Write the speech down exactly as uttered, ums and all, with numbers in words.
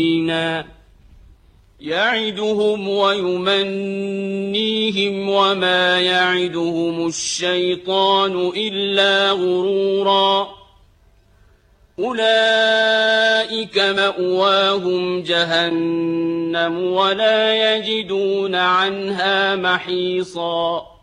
يعدهم ويمنيهم وما يعدهم الشيطان إلا غرورا أولئك مأواهم جهنم ولا يجدون عنها محيصا